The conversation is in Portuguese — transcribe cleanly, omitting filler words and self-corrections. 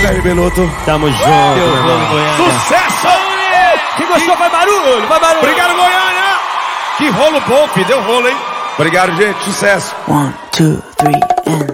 Beijo, Caio Beloto. Tamo junto, Deu meu rolo em irmão. Goiânia. Sucesso! Quem gostou, vai barulho, vai barulho. Obrigado, Goiânia! Que rolo bom, filho. Deu rolo, hein? Obrigado, gente. Sucesso. 1, 2, 3, and